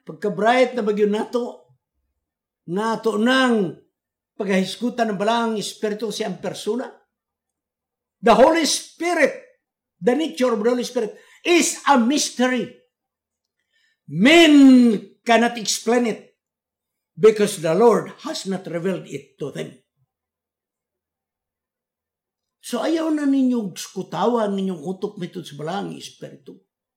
pagka-bright na bagyo nato, nato nang paghahisgutan ng balang Espiritu siyang persona. The Holy Spirit, the nature of the Holy Spirit is a mystery. Men cannot explain it because the Lord has not revealed it to them. So ayaw na ninyong skutawan ninyong utok metod sa balang Espiritu.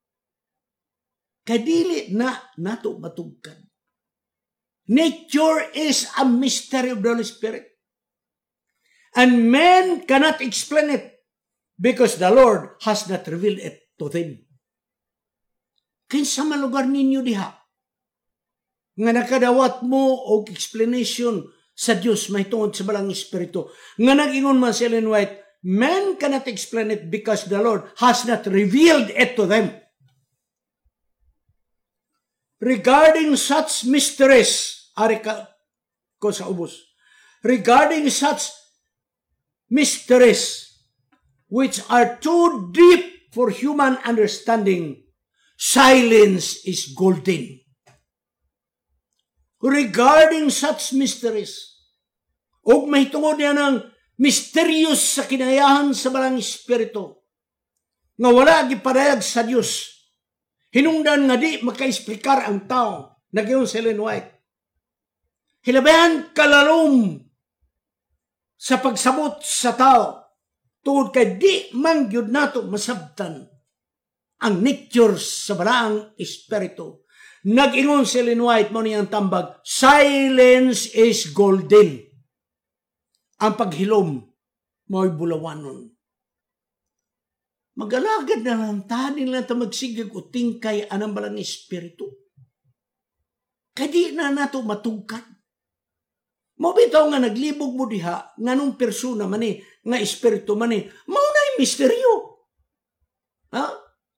Kadili na nato matugkan. Nature is a mystery of the Holy Spirit. And men cannot explain it because the Lord has not revealed it to them. Kinsa man lugar ninyo diha nga nakadawat mo og explanation sa Dios mahitungod sa balang Espiritu. Nga nag-ingon man si Ellen White, men cannot explain it because the Lord has not revealed it to them. Regarding such mysteries, ari ko sa ubos. Regarding such mysteries which are too deep for human understanding, silence is golden. Regarding such mysteries, og mahitungod niya ng mysterious sa kinayahan sa balang Espiritu, nga wala gipadayag sa Dios, hinungdan nga di makaexplikar ang tao, nagyon si Ellen White. Hilabayan kalalom sa pagsabot sa tao, tungod kay di man gyud nato masabtan ang nature sa balang Espiritu. Nag-ingon si Ellen White mo niyang tambag, silence is golden. Ang paghilom mo'y bulawanon. Mag-alagad na lang tanin lang ta magsigag o tingkay anang balang Espiritu. Kadi na nato matugkan. Mabitaw nga naglibog mo diha, nga nung persona mani, nga Espiritu mani, mauna yung misteryo. Ha?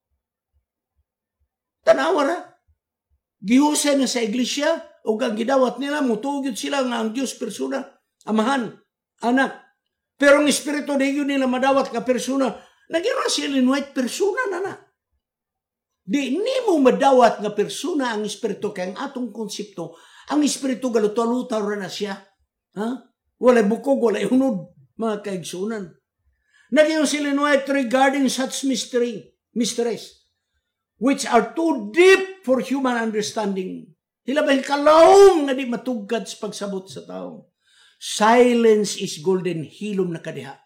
Tanawa na. Gihusay na sa iglesia, o ang gidawat nila, mutugid sila nga ang Diyos persona, amahan, anak. Pero ang Espiritu na yun nila madawat ka persona, naging si Ellen White persona na. Di mo madawat nga persona ang Espiritu, kaya ang atong konsepto, ang Espiritu galuto-luto rin na siya. Ha? Walay bukog, walay unod, mga kaigsunan. Naging si Ellen White regarding such mysteries, which are too deep for human understanding. Hilabay kalawong nga di matugkad sa pagsabot sa tao. Silence is golden, hilom na kadiha.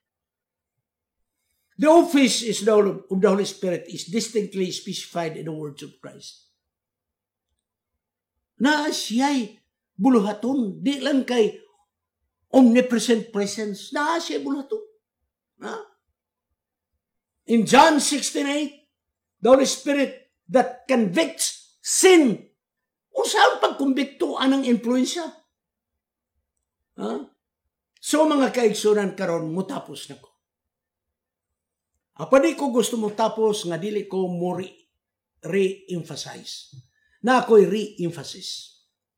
The office of the Holy Spirit is distinctly specified in the words of Christ. Na siya'y buluhaton, di lang kay omnipresent presence, na siya'y buluhaton. Ha? In John 16:8, the Holy Spirit that convicts sin. O saan pagkumbikto anang influensya? Ha? So mga kaigsunan karon mutapos na ko. Apadi ko gusto mo tapos nga dili ko mo re-emphasize. Na ako'y re-emphasis.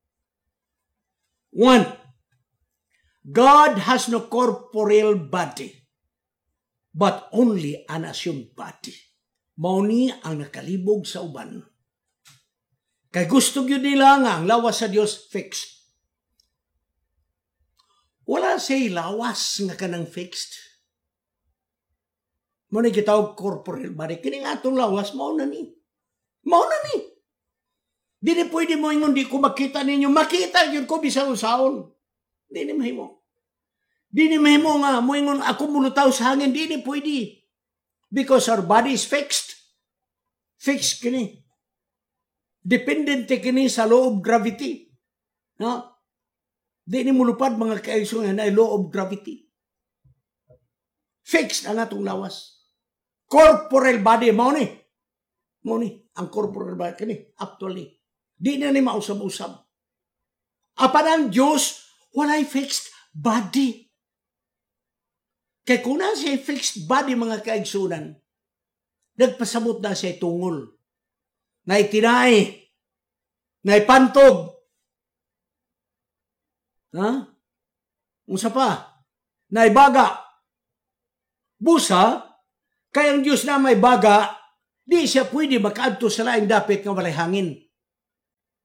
1. God has no corporeal body, but only an assumed body. Mauni ang nakalibog sa uban. Kay gusto yun nila nga ang lawas sa Dios fixed. Wala say lawas nga kanang fixed. Muna kitawag corporeal body. Kini nga itong lawas, mauna ni. Mauna ni. Di na pwede mo ingon, di ko makita ninyo. Makita yun ko bisang usaon. Di na mahimo. Di na mahimo nga, mo ingon, ako mulutaw sa hangin. Di na pwede. Because our body is fixed. Fixed kini. Dependente kini sa law of gravity. No? Di ni mulupad mga kaisunan na law of gravity. Fixed ang atong lawas. Corporeal body, mao ni. Ang corporeal body kini, actually. Di na ni mausab-usab. Apan ang Diyos, walay fixed body. Kaya kung na siya fixed body mga kaigsunan, nagpasabot na siya tungol. Naitinay. Naipantog. Ha? Unsa pa? Naibaga. Busa, kaya ang Diyos na may baga, di siya pwede makaadto sa laing dapit nga walay hangin.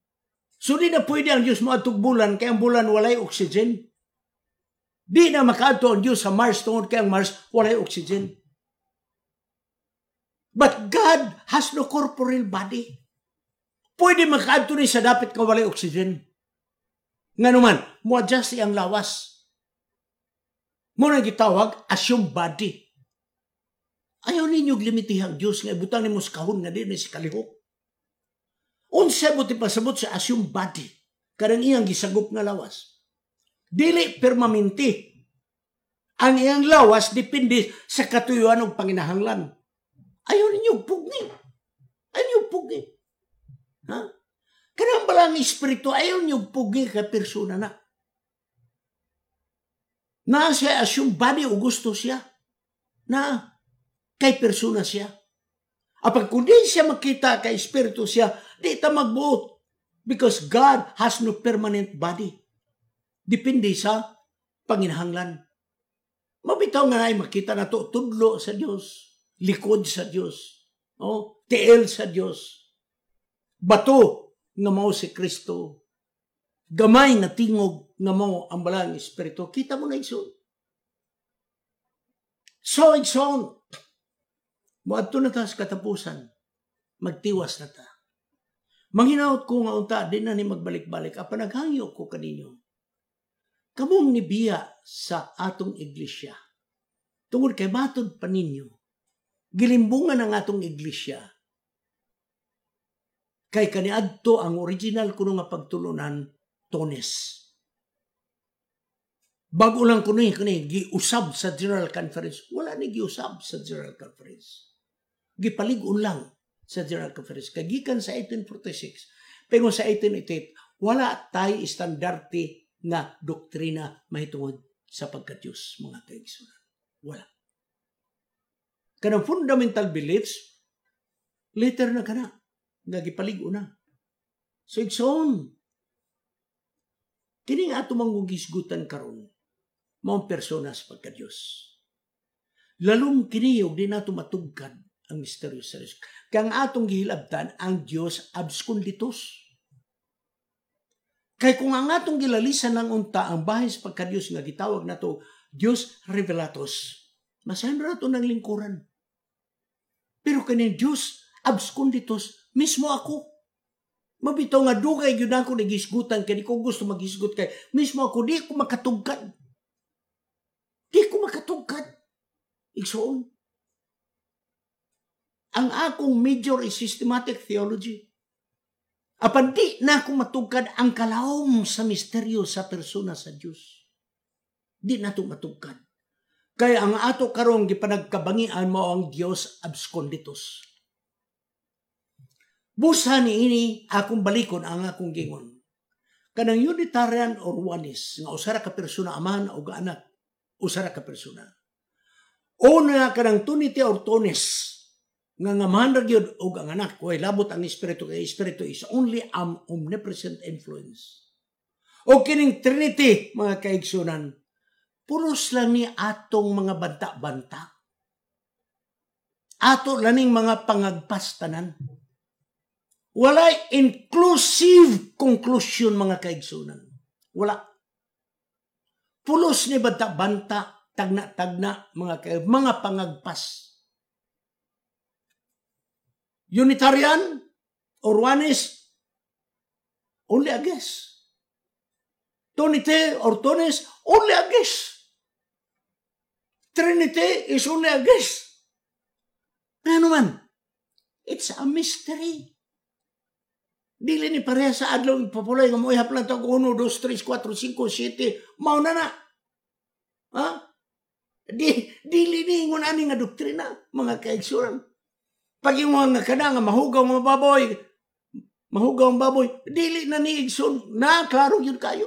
So di na pwede ang Diyos moadtog bulan kaya ang bulan walay oxygen. Di na makaadto ang Diyos sa Mars tungod kaya ang Mars walay oxygen. But God has no corporeal body. Pwede makaadto ni sa dapit ka walay oxygen. Nga naman, mo-adjust ang lawas. Muna gitawag, assume body. Ayaw ninyo limitihan Diyos nga ibutang ni mo sa kahon nga din si kalihok. Unsa mo ti pasabot sa assume body. Karang iyang gisagop nga lawas. Dili permanente. Ang iyang lawas depende sa katuyuan o panginahanglan. Ayaw ninyo pugni. Ayaw ninyo pugni. Ha? Kanang balang espiritu, ayaw ninyo pugni ka persona na. Na siya assume body o gusto siya. Na kay persona siya. Apag kung di siya makita kay espiritu siya, di ta magbuot. Because God has no permanent body. Depende sa panginahanglan. Mabitaw nga ay makita na to, tudlo sa Diyos, likod sa Diyos, tiil sa Diyos, bato nga mao si Kristo, gamay na tingog nga mao ang balang espiritu. Kita mo na igsoon. So igsoon, moadto na ta sa katapusan, magtiwas na ta. Manghinaot ko nga unta, di na ni magbalik-balik, apa naghangyo ko kaninyo. Kamong nibiya sa atong iglesia. Tungod kay matod pa ninyo, gilimbungan ang atong iglesia. Kay kaniadto ang original kuno nga pagtulunan, Tones. Bago lang kuno giusab sa General Conference. Wala ni giusab sa General Conference. Gipalig-on lang sa General Conference. Kagikan sa 1846. Pero sa 1888, wala tayo istandarte nga doktrina mahitungod sa pagka-Diyos, mga kaigsunan. Wala. Kanang fundamental beliefs, later na kana, nga gipalig-o na. So, igsoon, kini nga ato manggugisgutan karon, maong persona sa pagka-Diyos. Lalong kini, og di nato matugkad ang misteryo sa Diyos. Kaya ang atong gihilabtan, ang Diyos absconditus. Kaya kung ang atong gilalisan ng unta, ang bahay sa pagka-Diyos nga gitawag na to, Diyos revelatos. Masahan na ito ng lingkuran. Pero kanin Diyos absconditus, mismo ako. Mabitaw nga dugay yun ako nagisgutan, kaya di ko gusto magisgut kay mismo ako, di ko makatugkad. Di ko makatugkad. Igsoon. Ang akong major is systematic theology. Apan di na ako matugkad ang kalawom sa misteryo sa persona sa Diyos. Di na ito matugkad. Kaya ang ato karong gipanagkabangian mo ang Diyos absconditus. Busa ni ini akong balikon ang akong gingon. Kanang Unitarian or Oneness, nga usara ka persona amahan o anak, usara ka persona. O na kanang Trinity or Tones, nga ngamahan ra gyud og ang anak, way labot ang espiritu, kay espiritu is only an omnipresent influence. O kining Trinity, mga kaigsunan, puros lang ni atong mga banta-banta. Ato laning mga pangagpastanan. Walay inclusive conclusion, mga kaigsunan. Wala. Pulos ni banta-banta, tagna-tagna, mga pangagpas. Unitarian or Oneness, only a guess. Trinity or Tones, only a guess. Trinity is only a guess. Ano man? It's a mystery. Dili ni pareha sa adlaw ipapulay nga mo ihap lang tag 1, 2, 3, 4, 5, 7, mao na na. Ha? Dili ni ngon ani nga doktrina, mga kaigsunan. Pag yung mga kada nga mahugaw mga baboy, dili na ni igsoon, na klaro yun kayo.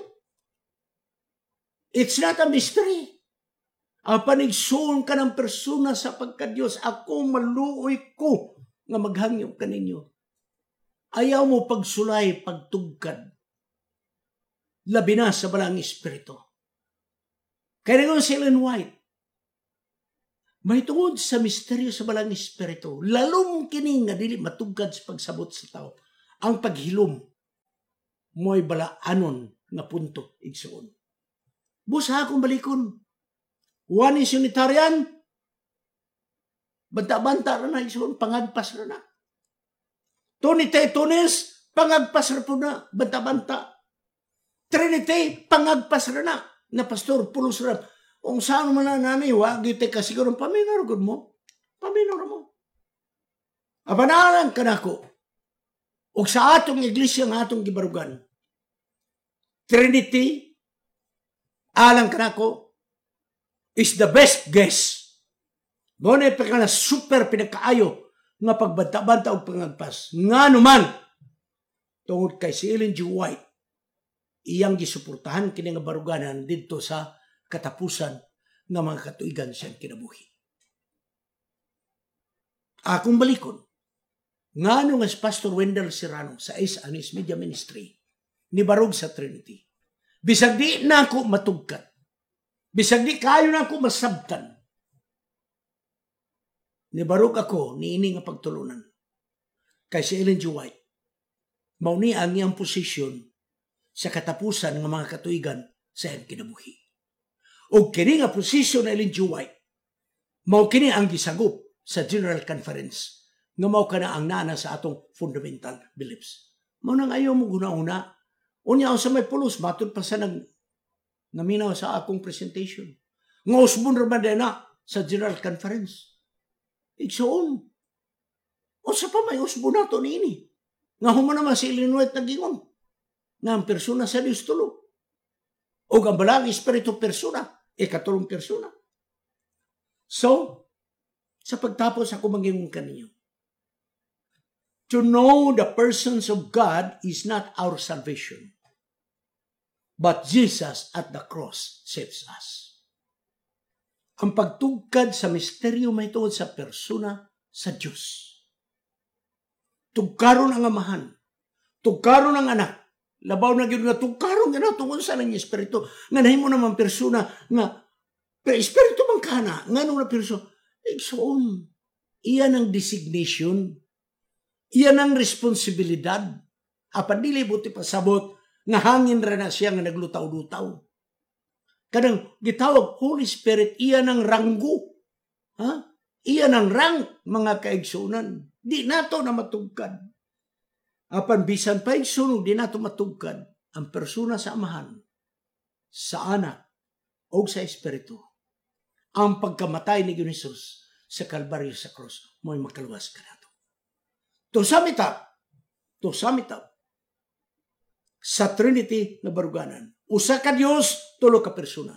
It's not a mystery. Ang panigsoon ka ng persona sa pagka-Diyos, ako maluoy ko nga maghangyo kaninyo. Ayaw mo pagsulay, pagtugkad. Labi na sa balang espiritu. Kaya nga si Ellen White, may tungod sa misteryo sa balang espiritu, lalong kini nga dili matugkad sa pagsabot sa tao, ang paghilom. mo'y balaanon nga punto igsoon. Busa akong balikon. One is Unitarian, banta-banta na igsoon, pangagpas na. Trinity, pangagpas na po na, banta-banta. Trinity, pangagpas na na pastor, pulos na. Kung saan man na nami, wag ito kasigurong paminor mo. Paminor mo. Abanalan ka na ko. O sa atong iglesia nga atong gibarugan. Trinity, alang ka na ko, is the best guess. Muna pa ka na super pinakaayo nga pagbanta-banta o pangagpas. Nga naman, tungod kay si Ellen G. White, iyang gisuportahan kini nga baruganan dito sa katapusan ng mga katuigan siyang kinabuhi. Akong balikon, nga nga si Pastor Wendell Serrano sa Ace Anis Media Ministry, nibarog sa Trinity. Bisag di na ako matugkat. Bisag di kayo na ako masabtan. Nibarog ako ni ini nga pagtulunan. Kay si Ellen G. White, mauni ang iyang posisyon sa katapusan ng mga katuigan sa iyang kinabuhi. O kini nga posisyon na Ellen G. White, mao kini ang gisagup sa General Conference nga mao kana ang nana sa atong fundamental beliefs. Mao nang ayaw mo guna-una. Unya sa may pulos, matod pa sa naminaw sa akong presentation. Nga usbon raman na sa General Conference. Igsoon. O sa pa may usbon nato niini. Nga human naman si Illinois nagingon. Nga ang persona sa Diyos tulo. O ang balang espiritu persona. Katulong persona. So, sa pagtapos ako mangingon kaninyo. To know the persons of God is not our salvation. But Jesus at the cross saves us. Ang pagtugkad sa misteryo may tuod sa persona sa Diyos. Tugkaron ang amahan. Tugkaron ang anak. Labaw na gyud nga tugkaron nga tungod sa nang espiritu. Nga nahimo naman persona nga pero espiritu man kana nganong na persona. Igsoon. Iyan ang designation. Iyan ang responsibilidad. Apan dili buti pasabot nga hangin ra na siya nga naglutaw-lutaw. Kadang gitawag Holy Spirit, iyan ang ranggo. Ha? Iyan ang rang mga kaigsunan. Di nato na matugkad. Apan bisan pa igsunog, di nato matugkad ang persona sa amahan, sa anak, o sa espiritu. Ang pagkamatay ni Jesus sa Kalbaryo sa cross, mo'y makaluwas ka nato. To sum it up, sa Trinity na baruganan, usa ka Diyos, tulo ka persona.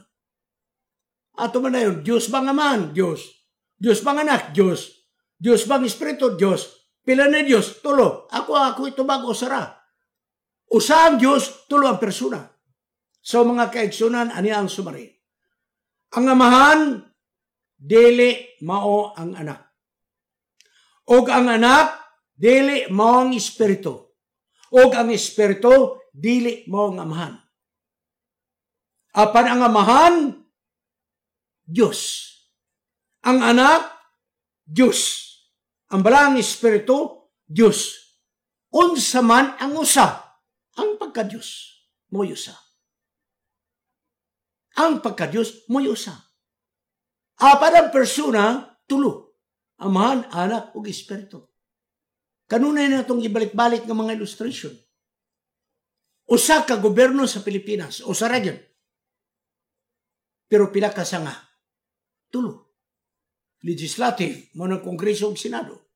Ato man na yun, Diyos bang aman? Diyos. Diyos bang anak? Diyos. Diyos bang espiritu? Diyos. Pila na Diyos? Tulo. Ako ito bago sara. Usa ang Diyos, tulo ang persona. So mga kaigsunan, ani ang sumari. Ang amahan, dili mao ang anak. Og ang anak, dili mao ang espiritu. Og ang espiritu, dili mao ang amahan. Apan ang amahan, Diyos. Ang anak, Diyos. Ang balang espiritu, Diyos. Unsa man ang usa, ang pagka-Diyos, mo'y usa. Ang pagka-Diyos, mo'y usa. Apan ang persona, tulo. Amahan, anak, ug espiritu. Kanunay na itong ibalik-balik ng mga illustration. Usa ka gobyerno sa Pilipinas, usa ra gyud. Pero pila ka sanga? Tulo. Legislative, mo ng Kongreso ug Senado.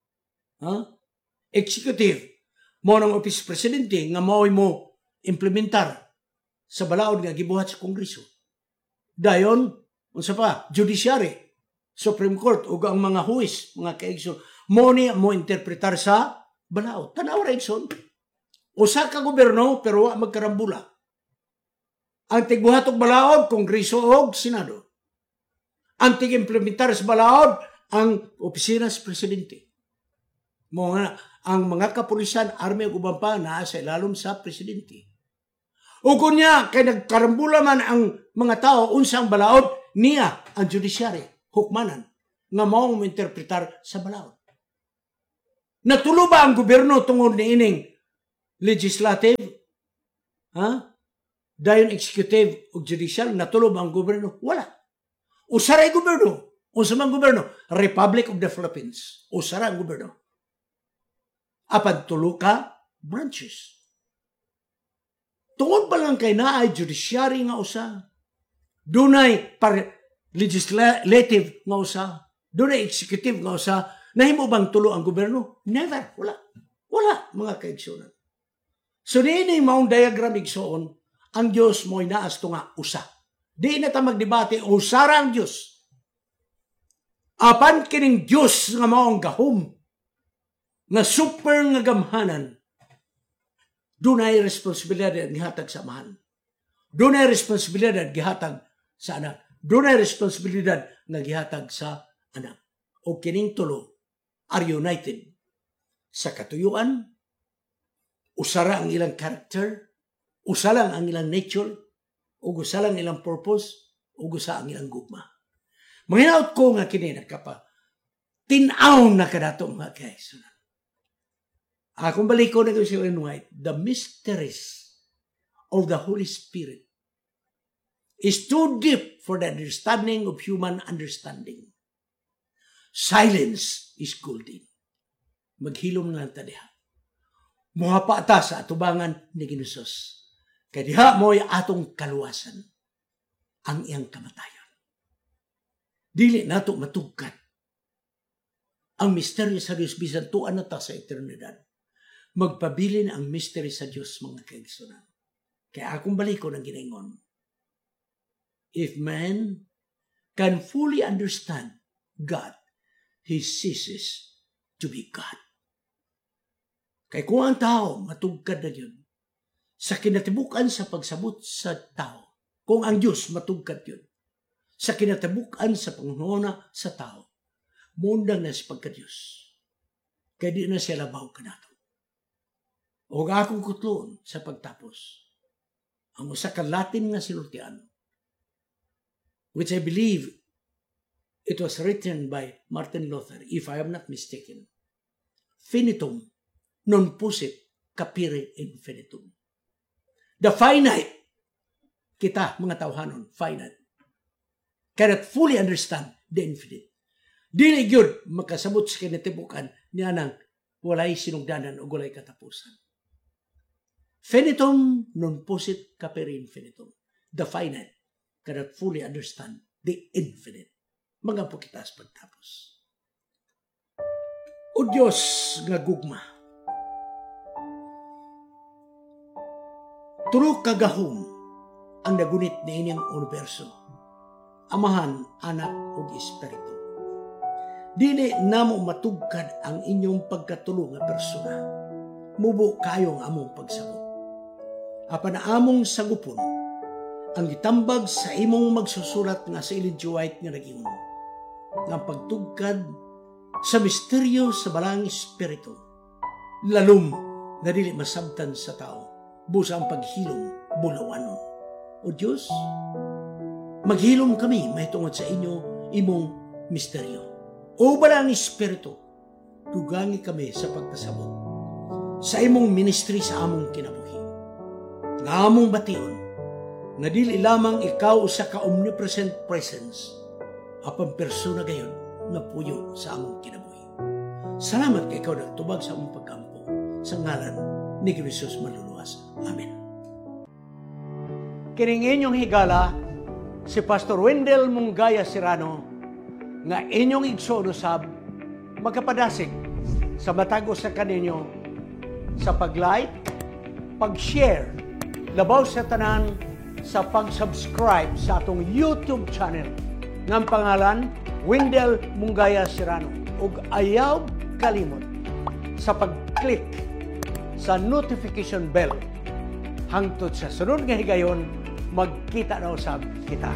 Executive, mo ng Office Presidente nga mao'y mo implementar sa balaod nga gibuhat sa Kongreso. Dayon, unsa pa? Judiciary, Supreme Court ug ang mga huwis, mga kaigsoon, mo ni mo interpretar sa balaod. Tanaw ra igsoon. Usa ka gobyerno pero wa magkarambula. Ang tigbuhat og balaod, Kongreso ug Senado. Ang tig-implementar sa balaod, ang opisina sa presidente. Ang mga kapulisan, army ug uban pa naa sa ilalom sa presidente. O kunya kay nagkarambula man ang mga tao unsang balaod, niya ang judiciary, hukmanan nga mao mo interpretar sa balaod. Natulo ba ang gobyerno tungod niining legislative, Dayon executive o judicial, natulo ba ang gobyerno? Wala. Usaray gobyerno. Unsa man gobyerno? Republic of the Philippines. Usara ang gobyerno. Apan tulo ka branches. Tungod pa lang kay naay judiciary nga usa. Dunay legislative nga usa. Dunay executive nga usa. Nahimo bang tulo ang gobyerno? Never. Wala, mga kaigsunan. So, diin maong diagram igsoon, ang Diyos mo'y naas to nga usa. Di na ta magdebate, usara ang Diyos. Apan kining Diyos nga maong gahom, nga super nga gamhanan, dunay responsibilidad at gihatag sa amahan. Dunay responsibilidad at gihatag sa anak. Dunay responsibilidad nga gihatag sa anak. O kining tulo are united sa katuyuan, usara ang ilang character, usa lang ang ilang nature, ug usa lang ilang purpose, ug usa ang ilang gugma. Manginaot ko nga kini nakapa tinaw na kadato mga guys. Akong balik ko na si Ellen White, the mysteries of the Holy Spirit is too deep for the understanding of human understanding. Silence is golden. Maghilom na lang ta diha. Muhapa ta sa atubangan ni Ginosos. Kaya diha mo'y atong kaluwasan ang iyang kamatayon. Dili nato matugkat ang misteryo sa Diyos bisan tuan na ta sa eternidad. Magpabilin ang mystery sa Diyos mga kaigsunan. Kaya akong balikon ang ginaingon. If man can fully understand God, he ceases to be God. Kaya kung ang tao matugkad na yun, sa kinatibukan sa pagsabot sa tao, kung ang Diyos matugkad yun, sa kinatibukan sa pangununa sa tao, mundang na sa pagka-Diyos. Kaya di na siya labaw ka nato. O akong kutloon sa pagtapos, ang usa ka Latin nga sinultian, which I believe it was written by Martin Luther, if I am not mistaken. Finitum non possit capire infinitum. The finite, kita mga tawhanon, finite, cannot fully understand the infinite. Dili gyud makasabot sa kinatibukan niya nang walay sinugdanan o walay katapusan. Finitum non possit capere infinitum. The finite cannot fully understand the infinite. Mga po kita sa pagtapos. O Diyos nga gugma, tulo kagahom ang nagunit ni inyong universo, Amahan, Anak, ug Espiritu. Dili namo matugkad ang inyong pagkatulo nga persona. Mubo kayo ang among pagsabot. Apan among sagupon ang gitambag sa imong magsusulat nga sa Ellen G. White nga nag-ingon nga pagtugkad sa misteryo sa balang espiritu, lalom na dili masabtan sa tao, busa ang paghilom bulawanon. O Diyos, maghilom kami mahitungod sa inyo imong misteryo. O balang espiritu, dugangi kami sa pagpasabot sa imong ministry sa among kinabuhi. Nga among bation, na dili lamang ikaw sa ka-omnipresent presence, apang persona gayon nga puyo sa among kinabuhi. Salamat kay ikaw nagtubag sa among pagkampo, sa ngalan ni Jesus Manluluwas. Amen. Kining inyong higala, si Pastor Wendell Munggaya Serrano, nga inyong igsoon usab, magkapadasig sa matag sa kaninyo sa pag-like, pag-share, labaw sa tanan sa pag-subscribe sa atong YouTube channel ng pangalan Wendell Munggaya Serrano, ug ayaw kalimot sa pag-click sa notification bell hangtod sa sunod nga higayon magkita na usab kita.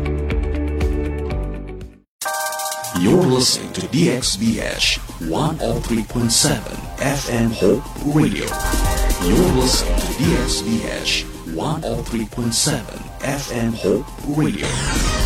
You're listening to DXBH 103.7 FM Hope Radio. You're listening to DXBH 103.7 FM Hope Radio.